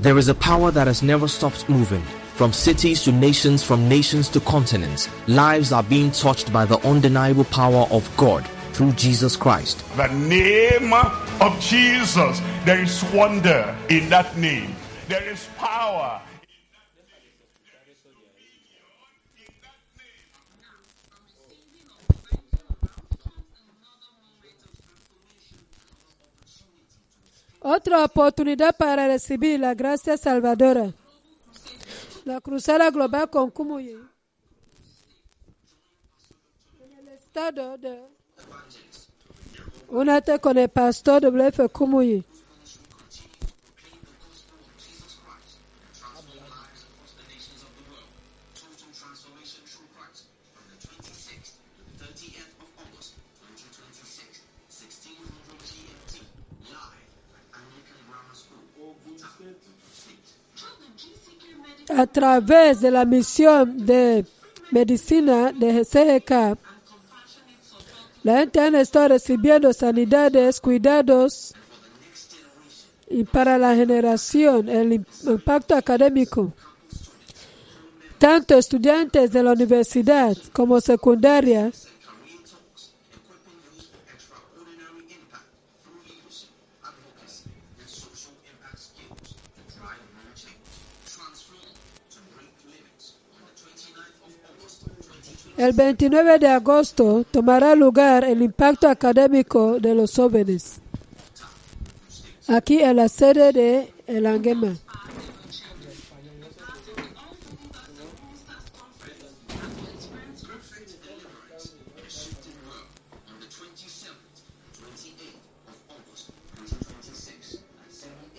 There is a power that has never stopped moving. From cities to nations, from nations to continents, lives are being touched by the undeniable power of God through Jesus Christ. The name of Jesus, there is wonder in that name. There is power. Otra oportunidad para recibir la gracia salvadora. La cruzada global con Kumuyi. En el estado de únete con el pastor W.F. Kumuyi. A través de la misión de medicina de CGK, la gente ha estado recibiendo sanidades, cuidados y para la generación, el impacto académico. Tanto estudiantes de la universidad como secundaria el 29 de agosto tomará lugar el impacto académico de los jóvenes, aquí en la sede de El Angema.